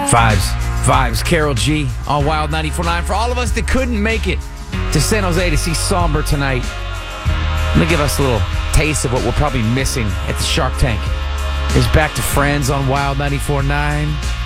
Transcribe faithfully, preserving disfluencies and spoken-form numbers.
Vibes, vibes, Carol G on Wild ninety-four point nine. For all of us that couldn't make it to San Jose to see Somber tonight, let me give us a little taste of what we're probably missing at the Shark Tank. It's back to Friends on Wild ninety-four point nine.